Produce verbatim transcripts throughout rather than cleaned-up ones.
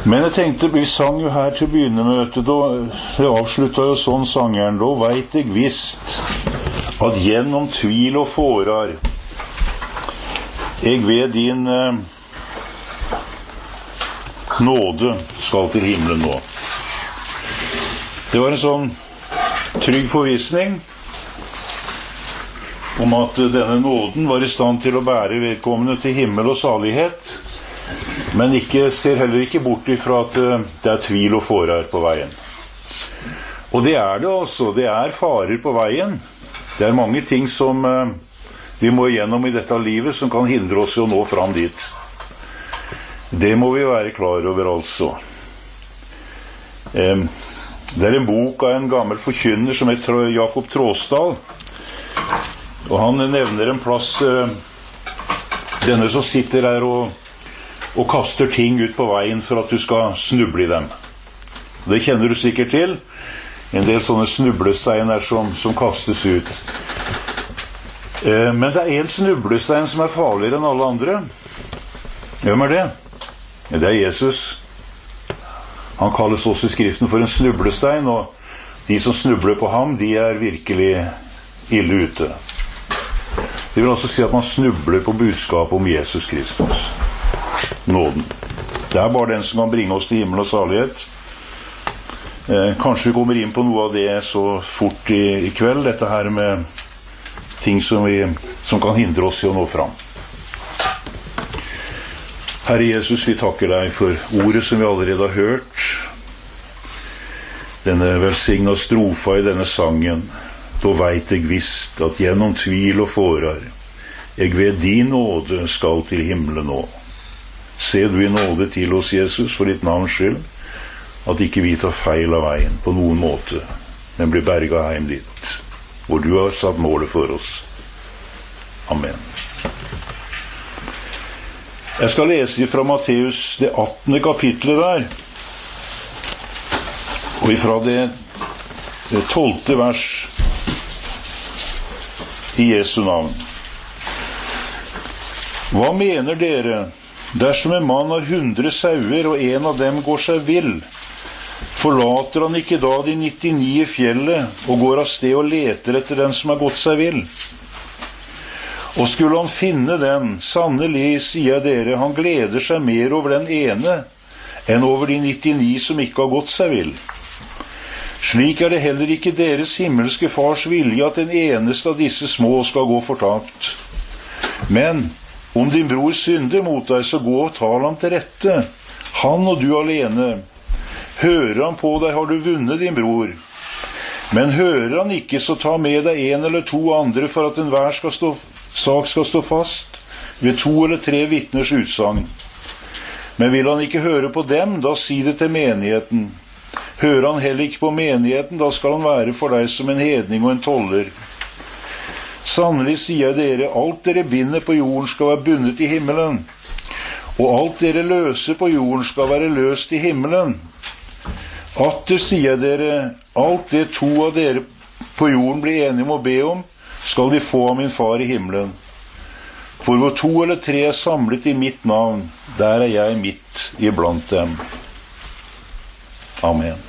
Men jeg tenkte, vi sang jo her til å begynne med, vet du, da, det avsluttet jo sånn sangeren, da vet jeg visst at gjennom tvil og fårar jeg ved din eh, nåde skal til himmelen nå. Det var en sånn trygg forvissning om at denne nåden var i stand til å bære vedkommende til himmel og salighet, men ikke, ser heller ikke bort ifra at det er tvil og fårar på veien. Og det er det også, det er farer på veien. Det er mange ting som eh, vi må igjennom i dette livet som kan hindre oss i å nå fram dit. Det må vi være klar over altså. Eh, det er en bok av en gammel forkynner som heter Jakob Tråsdal, og han nevner en plass, eh, denne som sitter her og og kaster ting ut på veien for at du skal snuble i dem. Det kjenner du sikkert til. En del sånne snublesteiner som, som kastes ut. Eh, men det er en snublestein som er farligere enn alle andre. Hvem er det? Det er Jesus. Han kalles også i Skriften for en snublestein, og de som snubler på ham, de er virkelig ille ute. Det vil altså si at man snubler på budskapet om Jesus Kristus. Nåden. Det er bare den som kan bringe oss til himmel og salighet. Eh, kanskje vi kommer inn på noe av det så fort i, i kveld, dette her med ting som, vi, som kan hindre oss i å nå fram. Herre Jesus, vi takker deg for ordet som vi allerede har hørt. Denne velsigna strofa i denne sangen. Da vet jeg visst at gjennom tvil og fårar jeg ved din nåde skal til himmelen nå. Se du i nåde til oss, Jesus, for ditt navns skyld, at ikke vi tar feil av veien på noen måte, men blir berget hjem dit, hvor du har satt målet for oss. Amen. Jeg skal lese fra Matteus det attende kapitlet der, og ifra det, det tolvte vers i Jesu navn. Hva mener dere? Dersom en mann har hundre sauer, og en av dem går seg vill, forlater han ikke da de nittini i fjellet, og går av sted og leter etter den som har gått seg vill? Og skulle han finne den, sannelig, sier dere, han gleder seg mer over den ene, enn over de nittini som ikke har gått seg vill. Slik er det heller ikke deres himmelske fars vilje at den eneste av disse små skal gå fortapt. Men om din bror synder mot deg, så gå og tal ham til rette, han og du alene. Hører han på deg, har du vunnet din bror. Men hører han ikke, så ta med deg en eller to andre for at enhver skal stå, sak skal stå fast, ved to eller tre vitners utsagn. Men vil han ikke høre på dem, da si det til menigheten. Hører han heller ikke på menigheten, da skal han være for deg som en hedning og en toller. Sannelig sier dere, alt dere binder på jorden skal være bundet i himmelen, og alt dere løser på jorden skal være løst i himmelen. Atter sier dere, alt det to av dere på jorden blir enige om å be om, skal de få av min far i himmelen. For hvor to eller tre er samlet i mitt navn, der er jeg midt iblant dem. Amen.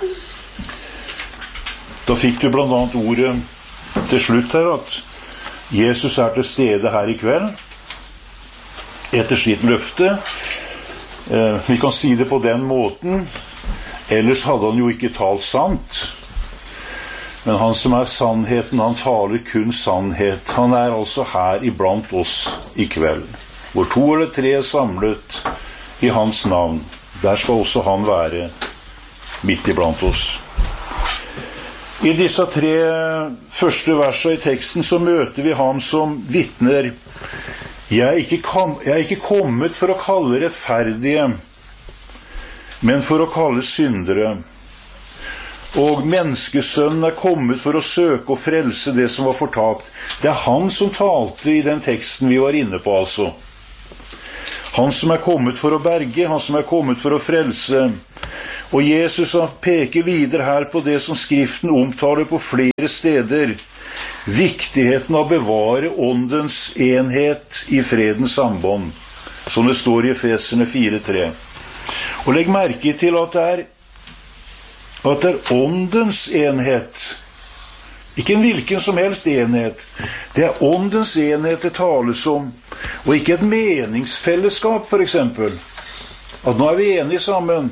Da fikk du blant annet ordet til slutt her at Jesus er til stede her i kveld etter sitt løfte. Eh, vi kan si det på den måten, ellers hadde han jo ikke talt sant. Men han som er sannheten, han taler kun sannhet. Han er altså her iblant oss i kveld. Hvor to eller tre er samlet i hans navn, der skal også han være midt iblant oss. I disse tre første versene i teksten så møter vi ham som vitner. Jeg er ikke, kom, jeg er ikke kommet for å kalle rettferdige, men for å kalle syndere. Og menneskesønnen er kommet for å søke og frelse det som var fortapt. Det er han som talte i den teksten vi var inne på altså. Han som er kommet for å berge, han som er kommet for å frelse. Og Jesus han peker videre her på det som Skriften omtaler på flere steder. Viktigheten av å bevare åndens enhet i fredens sambånd, som det står i Efeserne fire tre. Og legg merke til at det er, at det er åndens enhet. Ikke en hvilken som helst enhet. Det er åndens enhet det tales om, og ikke et meningsfellesskap, for eksempel. At nå er vi enige sammen.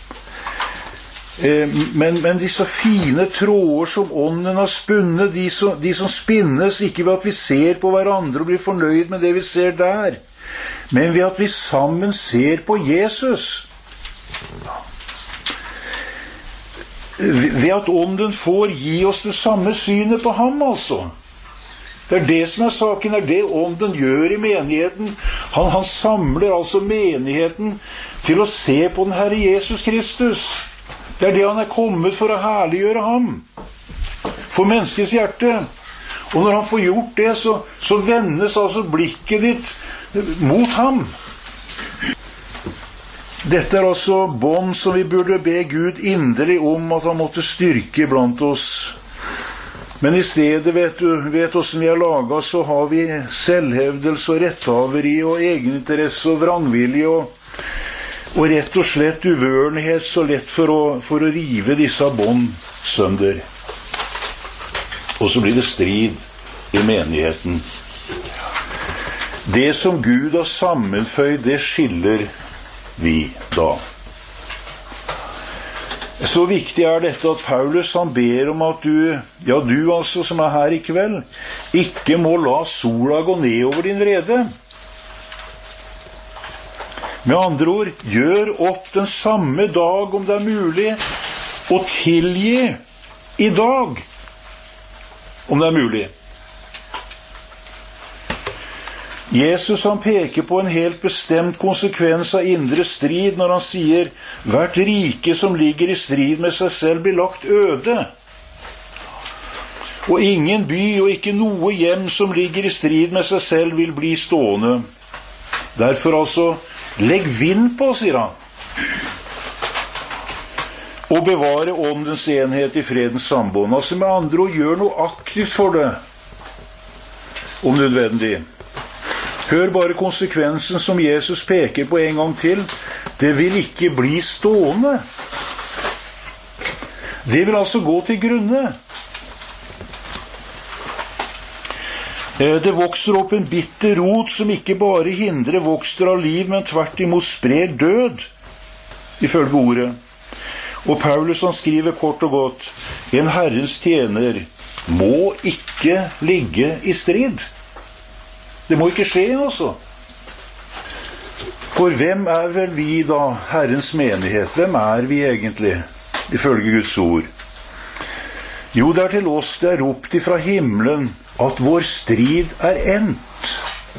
Men, men disse fine tråder som ånden har spunnet, de som, de som spinnes ikke ved at vi ser på hverandre og blir fornøyd med det vi ser der, men ved at vi sammen ser på Jesus. Ved at ånden får gi oss det samme synet på ham, altså. Det er det som er saken, det er det ånden gjør i menigheten. Han, han samler altså menigheten til å se på den Herre Jesus Kristus. Det er det han er kommet for å herliggjøre ham, for menneskets hjerte. Og når han får gjort det, så, så vendes altså blikket ditt mot ham. Dette er altså bånd som vi burde be Gud inderlig om at han måtte styrke blant oss. Men i stedet, vet du, vet hvordan vi er laget, så har vi selvhevdelse og retthaveri og egeninteresse og vrangvilje og Og rett og slett uvørenhet, så lett for å, for å rive disse bånd sønder. Og så blir det strid i menigheten. Det som Gud har sammenføyd, det skiller vi da. Så viktig er dette at Paulus han ber om at du, ja du altså som er her i kveld, ikke må la sola gå ned over din vrede. Med andre ord, gjør opp den samme dag om det er mulig, og tilgi i dag, om det er mulig. Jesus han peker på en helt bestemt konsekvens av indre strid når han sier, hvert rike som ligger i strid med seg selv blir lagt øde. Og ingen by og ikke noe hjem som ligger i strid med seg selv vil bli stående. Derfor altså, legg vind på, sier han, og bevare åndens enhet i fredens sambånd. Altså med andre ord, gjør noe aktivt for det, om nødvendig. Hør bare konsekvensen som Jesus peker på en gang til. Det vil ikke bli stående. Det vil altså gå til grunne. Det vokser opp en bitter rot som ikke bare hindrer vokster av liv, men tvert imot sprer død, ifølge ordet. Og Paulus han skriver kort og godt, en Herrens tjener må ikke ligge i strid. Det må ikke skje, altså. For hvem er vel vi da, Herrens menighet? Hvem er vi egentlig, ifølge Guds ord? Jo, det er til oss det er ropt ifra himmelen, at vår strid er endt,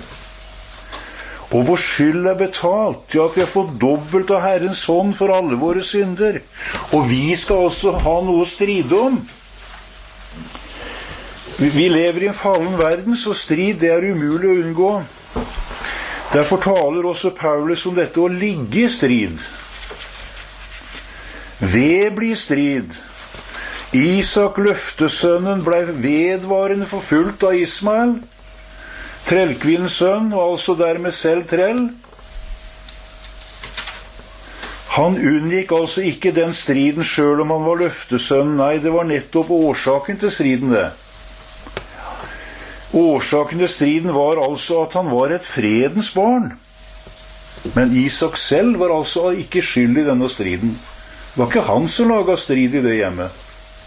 og vår skyld er betalt, til at vi har fått dobbelt av Herrens hånd for alle våre synder, og vi skal også ha noe å stride om. Vi lever i en fallen verden, så strid det er umulig å unngå. Derfor taler også Paulus om dette å ligge i strid. Ved blir strid. Isak løftesønnen ble vedvarende forfulgt av Ismael, trellkvinnens sønn, og altså dermed selv trell. Han unngikk altså ikke den striden selv om han var løftesønnen. Nei, det var nettopp årsaken til striden det. Årsaken til striden var altså at han var et fredens barn. Men Isak selv var altså ikke skyld i denne striden. Det var ikke han som laget strid i det hjemmet.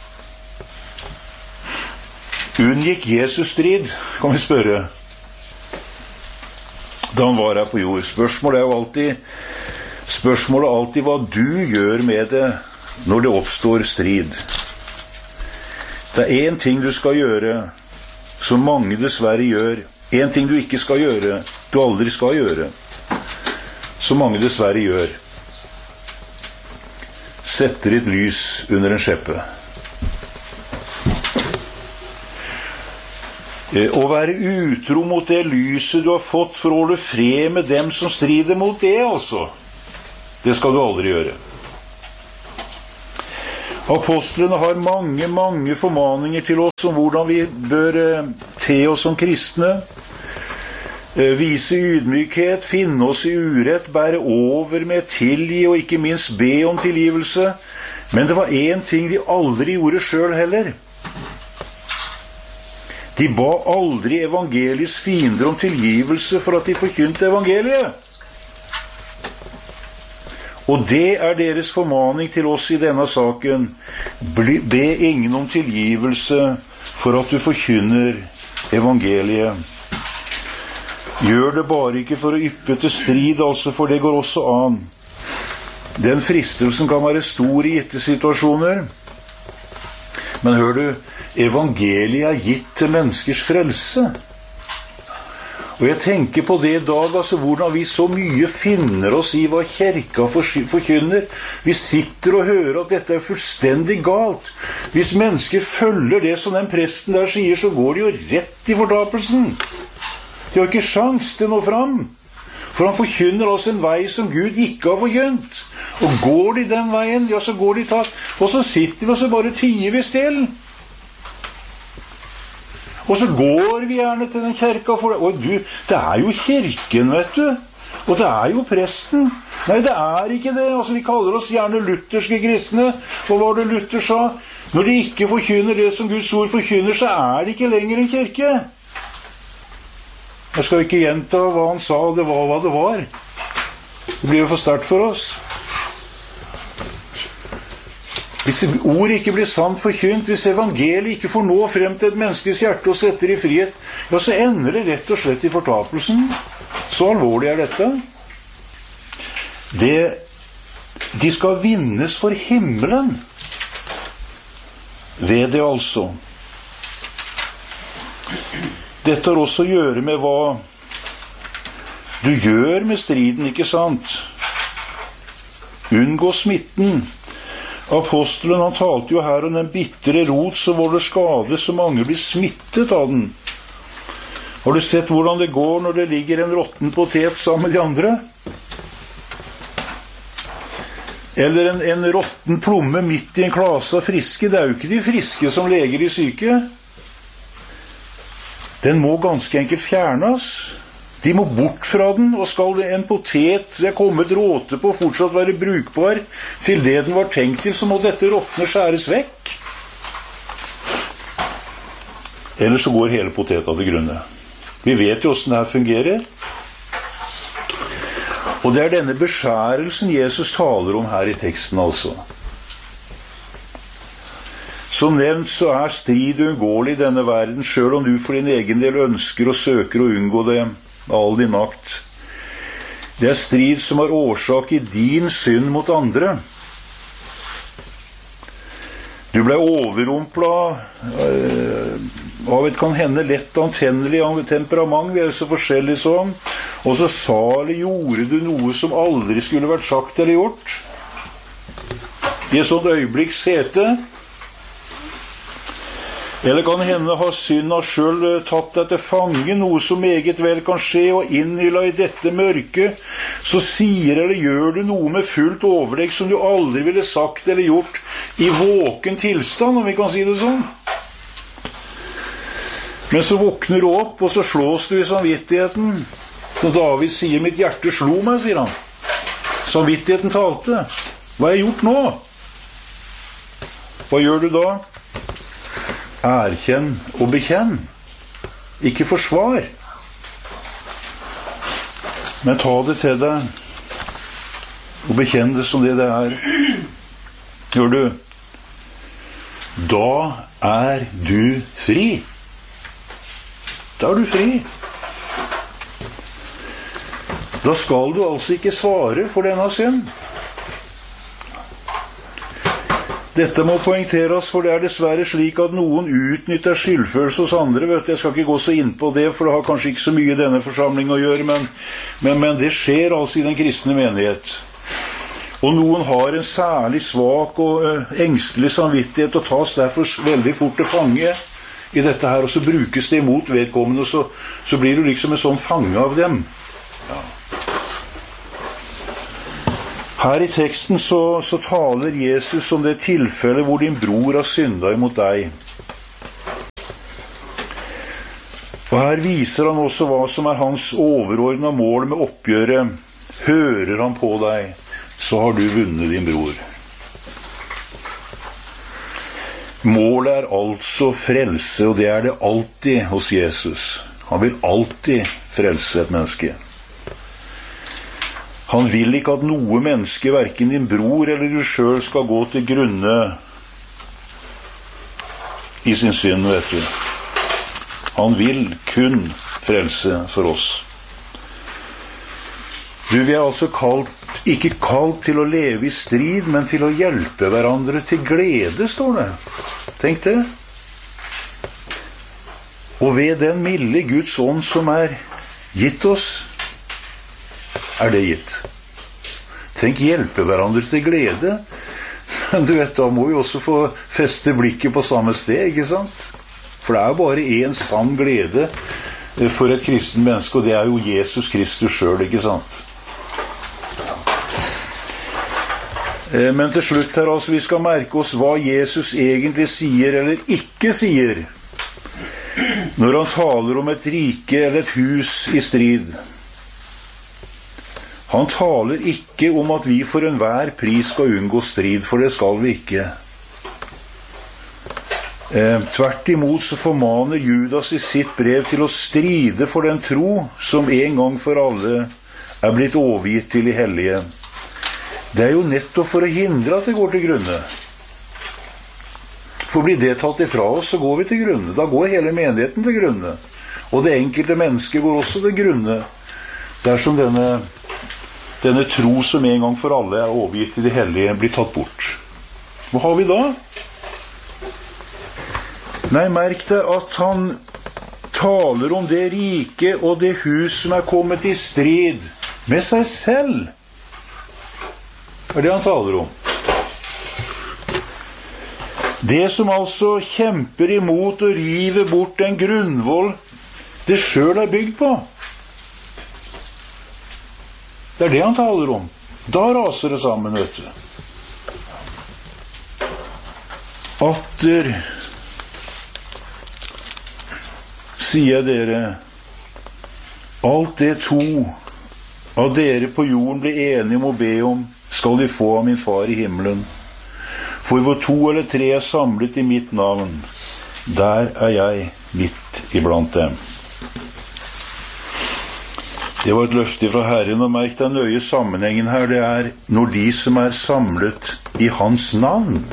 Unngikk Jesus strid, kan vi spørre, da han var her på jord. Spørsmålet er jo alltid, spørsmålet er alltid hva du gjør med det når det oppstår strid. Det er en ting du skal gjøre, som mange dessverre gjør. En ting du ikke skal gjøre, du aldri skal gjøre, som mange dessverre gjør. Setter ditt lys under en skjeppe. Å være utro mot det lyset du har fått for å holde fred med dem som strider mot det, altså. Det skal du aldri gjøre. Apostlene har mange, mange formaninger til oss om hvordan vi bør te oss som kristne. vise ydmykhet, finne oss i urett, bære over med tilgi og ikke minst be om tilgivelse. Men det var en ting de aldri gjorde selv heller. De ba aldri evangeliets fiender om tilgivelse for at de forkynte evangeliet. Og det er deres formaning til oss i denne saken. Be ingen om tilgivelse for at du forkynner evangeliet. Gjør det bare ikke for å yppe til strid, altså, for det går også an. Den fristelsen kan være stor i gitte situasjoner. Men hør du, evangeliet er gitt til menneskers frelse. Og jeg tenker på det i dag, altså hvordan vi så mye finner oss i hva kirka forkynner. Vi sitter og hører at dette er fullstendig galt. Hvis mennesker følger det som den presten der sier, så går de jo rett i fortapelsen. De har ikke sjans til å nå fram. For han forkynner altså en vei som Gud ikke har forkynt. Og går de den veien, ja, så går de tatt. Og så sitter vi og så bare tier vi still. Og så går vi gjerne til den kirka for det. Og du, det er jo kirken, vet du. Og det er jo presten. Nei, det er ikke det. Altså, vi kaller oss gjerne lutherske kristne. Og hva var det Luther sa? Når de ikke forkynner det som Guds ord forkynner, så er det ikke lenger en kirke. Jeg skal ikke gjenta hva han sa, det var hva det var. Det blir jo for sterkt for oss. Hvis ord ikke blir sant forkynt, hvis evangeliet ikke får nå frem til et menneskes hjerte og setter i frihet, ja, så ender det rett og slett i fortapelsen. Så alvorlig er dette. Det, de skal vinnes for himmelen. Ved det altså. Dette har også å gjøre med hva du gjør med striden, ikke sant? Unngå smitten. Apostelen, han talte jo her om den bittre rot som volder skade, så mange blir smittet av den. Har du sett hvordan det går når det ligger en råtten potet sammen med de andre? Eller en, en råtten plomme midt i en klase av friske. Det er jo ikke de friske som leger de syke. Den må ganske enkelt fjernes. De må bort fra den, og skal en potet det er kommet råte på fortsatt være brukbar til det den var tenkt til, så må dette råttene skjæres vekk. Ellers så går hele poteta til grunne. Vi vet jo hvordan det her fungerer. Og det er denne beskjærelsen Jesus taler om her i teksten altså. Som nevnt så er strid uunngåelig i denne verden, selv om du for din egen del ønsker og søker å unngå det all din makt. Det er strid som har årsak i din synd mot andre. Du ble overrumplet øh, av et kan hende lett antennelig temperament, vi er jo så forskjellige sånn, og så sa eller gjorde du noe som aldri skulle vært sagt eller gjort. I et sånt øyeblikks hete. Eller kan hende ha synda selv tatt deg til fange, noe som meget vel kan skje, og innhylla i dette mørke, så sier eller gjør du noe med fullt overlegg som du aldri ville sagt eller gjort i våken tilstand, om vi kan si det sånn. Men så våkner du opp, og så slås du i samvittigheten. Når David sier, mitt hjerte slo meg, sier han. Samvittigheten talte. Hva har jeg gjort nå? Hva gjør du da? Erkjenn og bekjenn. Ikke forsvar. Men ta det til deg og bekjenn det som det det er. Gjør du? Da er du fri. Da er du fri. Da skal du altså ikke svare for denne synd. Dette må poengteres, for det er dessverre slik at noen utnytter skyldfølelse hos andre. Vet du, jeg skal ikke gå så inn på det, for det har kanskje ikke så mye i denne forsamlingen å gjøre, men, men, men det skjer altså i den kristne menighet. Og noen har en særlig svak og uh, engstelig samvittighet og tas derfor veldig fort til fange i dette her, og så brukes det imot vedkommende, og så, så blir du liksom en sånn fange av dem. Ja. Her i teksten så, så taler Jesus om det tilfellet hvor din bror har syndet imot deg. Og her viser han også hva som er hans overordnede mål med oppgjøret. Hører han på deg, så har du vunnet din bror. Målet er altså frelse, og det er det alltid hos Jesus. Han vil alltid frelse et menneske. Han vil ikke at noe menneske, hverken din bror eller du selv, skal gå til grunne i sin synd, vet du. Han vil kun frelse for oss. Du, vi er altså kalt, ikke kalt til å leve i strid, men til å hjelpe hverandre til glede, står det. Tenk det. Og ved den milde Guds ånd som er gitt oss, er det gitt. Tenk, hjelpe hverandre til glede. Men du vet, da må vi også få feste blikket på samme sted, ikke sant? For det er bare en sann glede for et kristen menneske, og det er jo Jesus Kristus selv, ikke sant? Men til slutt her, altså, vi skal merke oss hva Jesus egentlig sier eller ikke sier når han taler om et rike eller et hus i strid. Han taler ikke om at vi for enhver pris skal unngå strid, for det skal vi ikke. Eh, tvert imot så formaner Judas i sitt brev til å stride for den tro som en gang for alle er blitt overgitt til de hellige. Det er jo nettopp for å hindre at det går til grunne. For blir det tatt ifra oss, så går vi til grunne. Da går hele menigheten til grunne. Og det enkelte mennesket går også til grunne. Dersom denne, denne tro som en gang for alle er overgitt til de hellige, blir tatt bort. Hva har vi da? Nei, merk det at han taler om det rike og det hus som er kommet i strid med seg selv. Det er det han taler om. Det som altså kjemper imot og river bort en grunnvoll det selv er bygd på. Det er det han taler om. Da raser det sammen, vet du. Atter sier dere, alt det to av dere på jorden blir enige om å be om, skal de få av min far i himmelen. For hvor to eller tre er samlet i mitt navn, der er jeg midt iblant dem. Det var et løfte fra Herren, og merk deg nøye sammenhengen her. Det er når de som er samlet i hans navn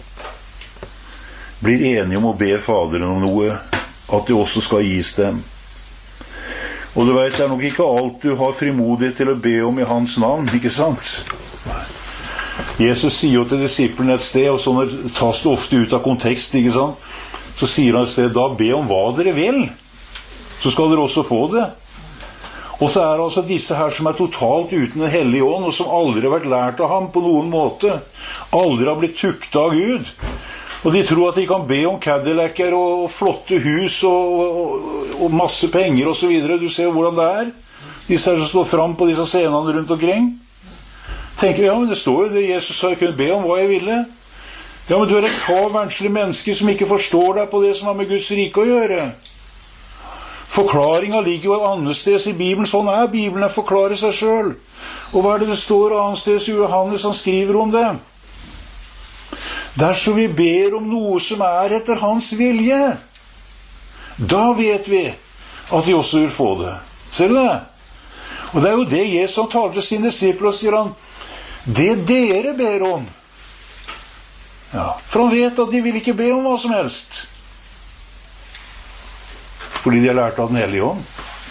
blir enige om å be Faderen om noe, at det også skal gis dem. Og du vet, det er nok ikke alt du har frimodighet til å be om i hans navn, ikke sant? Jesus sier jo til disiplene et sted, og sånn tas det ofte ut av kontekst, ikke sant? Så sier han et sted, da be om hva dere vil, så skal dere også få det. Og så er det altså disse her som er totalt uten en hellig ånd, og som aldri har vært lært av ham på noen måte, aldri har blitt tuktet av Gud. Og de tror at de kan be om Cadillacer og flotte hus og, og, og masse penger og så videre. Du ser hvordan det er. Disse her som står frem på disse scenene rundt omkring. Tenker, ja, men det står jo det Jesus sa, jeg kunne be om hva jeg ville. Ja, men du er et kavvernslig menneske som ikke forstår deg på det som har med Guds rike å gjøre. Forklaringen ligger jo annet sted i Bibelen. Sånn er Bibelen, den forklarer seg selv. Og hva er det det står annet sted i Johannes, han skriver om det? Dersom vi ber om noe som er etter hans vilje, da vet vi at vi også vil få det. Ser du det? Og det er jo det Jesus taler til sine disipler, og sier han, det dere ber om. Ja, for han vet at de vil ikke be om hva som helst. Fordi de har lært av den hellige ånd.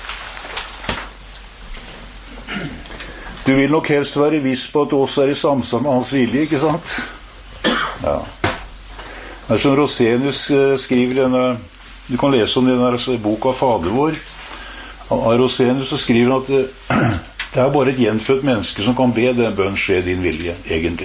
Du vil nok helst være viss på at du også er i samsvar med hans vilje, ikke sant? Ja. Det er som Rosenius skriver denne, du kan lese om denne boka Fader vår. Av Rosenius så skriver han at det, det er bare et gjenfødt menneske som kan be den bønn skje din vilje, egentlig.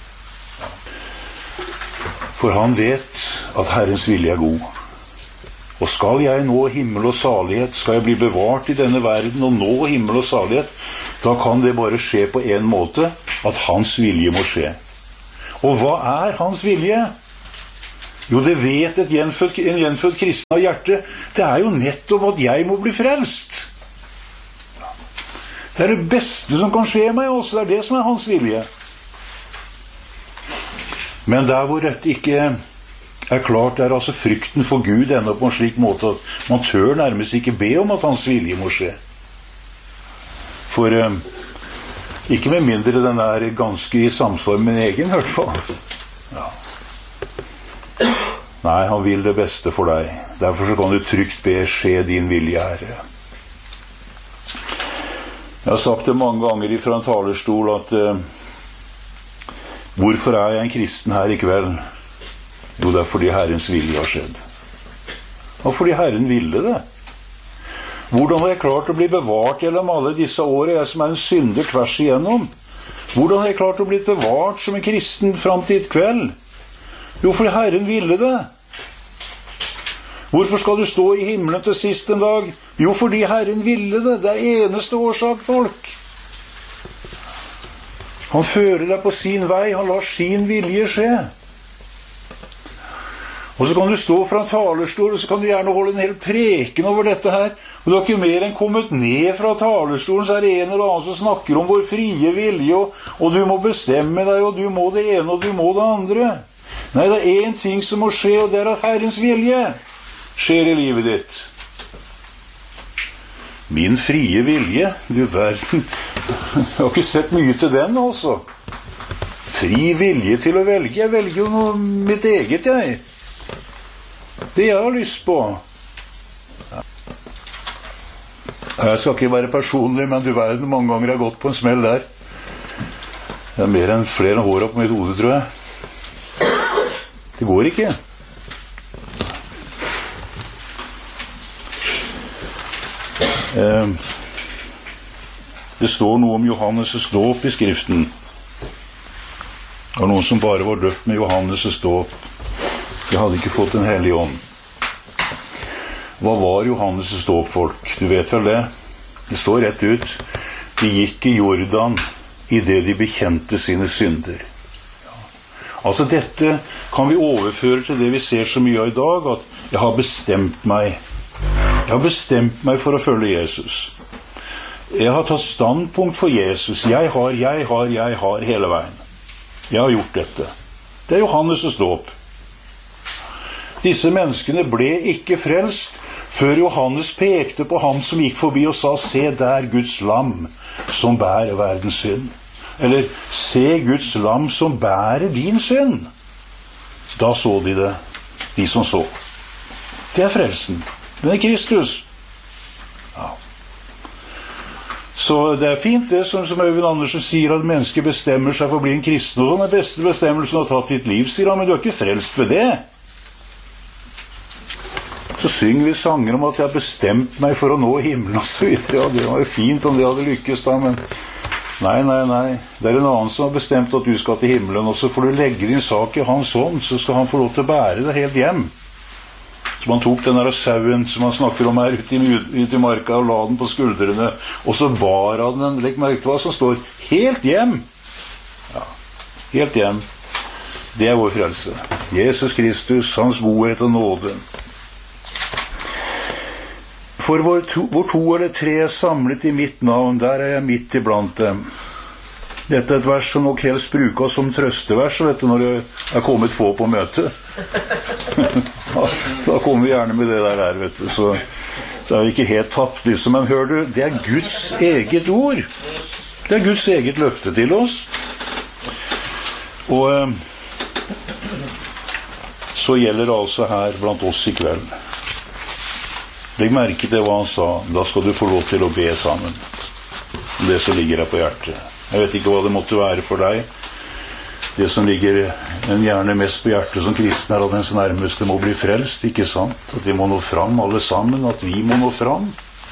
For han vet at Herrens vilje er god. Og skal jeg nå himmel og salighet, skal jeg bli bevart i denne verden og nå himmel og salighet, da kan det bare skje på en måte, at hans vilje må skje. Og hva er hans vilje? Jo, det vet et gjenfødt, en gjenfødt kristen av hjertet. Det er jo nettopp at jeg må bli frelst. Det er det beste som kan skje meg også. Det er det som er hans vilje. Men der hvor dette ikke er klart, er altså frykten for Gud enda på en slik måte at man tør nærmest ikke be om at hans vilje må skje. For eh, ikke med mindre den er ganske i samsvar med min egen, i hvert fall. Ja. Nei, han vil det beste for deg. Derfor så kan du trygt be, skje din vilje, Herre. Jeg har sagt det mange ganger fra en talerstol at eh, hvorfor er jeg en kristen her i kveld? Jo, det er fordi Herrens vilje har skjedd. Og fordi Herren ville det. Hvordan har jeg klart å bli bevart gjennom alle disse årene, jeg som er en synder tvers igjennom? Hvordan har jeg klart å bli bevart som en kristen frem til et kveld? Jo, fordi Herren ville det. Hvorfor skal du stå i himmelen til sist en dag? Jo, fordi Herren ville det. Det er eneste årsak, folk. Han fører deg på sin vei, han lar sin vilje skje. Og så kan du stå fra en talerstol, og så kan du gjerne holde en hel preken over dette her. Og du har ikke mer enn kommet ned fra talerstolen, så er det en eller annen som snakker om vår frie vilje, og, og du må bestemme deg, og du må det ene, og du må det andre. Nei, det er en ting som må skje, og det er at Herrens vilje skjer i livet ditt. Min frie vilje, du verden, jeg har ikke sett mye til den, altså. Fri vilje til å velge, jeg velger jo noe mitt eget, jeg. Det jeg har lyst på. Jeg skal ikke være personlig, men du verden, mange ganger har jeg gått på en smell der. Det er mer enn flere hår opp mitt hode, tror jeg. Det går ikke. Det står noe om Johannes' dåp i Skriften. Det var noen som bare var døpt med Johannes' dåp. De hadde ikke fått en hellig ånd. Hva var Johannes' dåp, folk? Du vet vel det? Det står rett ut. De gikk i Jordan i det de bekjente sine synder. Ja. Altså dette kan vi overføre til det vi ser så mye av i dag, at jeg har bestemt meg. Jeg har bestemt meg for å følge Jesus. Jeg har tatt standpunkt for Jesus. Jeg har, jeg har, jeg har hele veien. Jeg har gjort dette. Det er Johannes' dåp. Disse menneskene ble ikke frelst før Johannes pekte på ham som gikk forbi og sa, se der Guds lam som bærer verdens synd. Eller, se Guds lam som bærer din synd. Da så de det, de som så. Det er frelsen. Den er Kristus. Ja. Så det er fint det som, som Øyvind Andersen sier, at mennesker bestemmer seg for å bli en kristen, og sånn er beste bestemmelsen å ha tatt ditt liv, sier han, men du er ikke frelst ved det. Så synger vi sanger om at jeg har bestemt meg for å nå himmelen og så videre. Ja, det var jo fint om det hadde lykkes da, men nei, nei, nei. Det er en annen som har bestemt at du skal til himmelen, og så får du legge din sak i hans hånd, så skal han få lov til å bære det helt hjem. Så man tok den der sauen som man snakker om her ute i, ut i marka og la den på skuldrene, og så bar han den, legg merke til hva som står, helt hjem. Ja, helt hjem. Det er vår frelse. Jesus Kristus, hans godhet og nåde. For hvor to, hvor to eller tre er samlet i mitt navn, der er jeg midt iblant dem. Dette er et vers som nok helst brukes som trøstevers, vet du, når det er kommet få på møte. da, da kommer vi gjerne med det der, der vet du. Så, så er vi ikke helt tapt, liksom. Men hør du, det er Guds eget ord. Det er Guds eget løfte til oss. Og eh, så gjelder det altså her blant oss i kveld. Legg merke til hva han sa. Da skal du få lov til å be sammen. Det som ligger her på hjertet. Jeg vet ikke hva det måtte være for deg. Det som ligger en gjerne mest på hjertet som kristen er at ens nærmeste må bli frelst, ikke sant? At de må nå fram alle sammen, at vi må nå fram.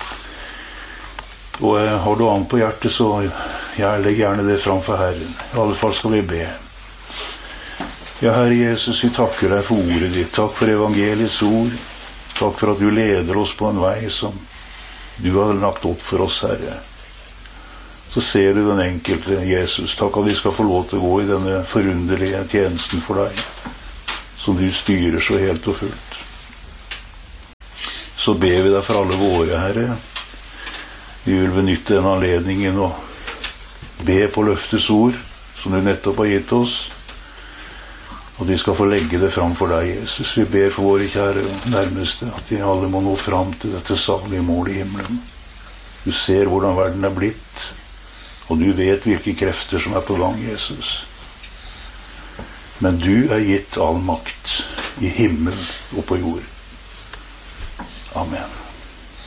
Og eh, har du annet på hjertet, så jeg legger gjerne det fram for Herren. I alle fall skal vi be. Ja, Herre Jesus, vi takker deg for ordet ditt. Takk for evangeliets ord. Takk for at du leder oss på en vei som du har lagt opp for oss, Herre. Så ser du den enkelte, Jesus. Takk at vi skal få lov til å gå i denne forunderlige tjenesten for deg. som du styrer så helt og fullt. Så ber vi deg for alle våre, Herre. Vi vil benytte den anledningen og be på løftes ord, som du nettopp har gitt oss, og de skal få legge det fram for deg, Jesus. Vi ber for våre kjære nærmeste, at de alle må nå fram til dette salige mål i himmelen. Du ser hvordan verden er blitt, og du vet hvilke krefter som er på gang, Jesus. Men du er gitt all makt i himmel og på jord. Amen.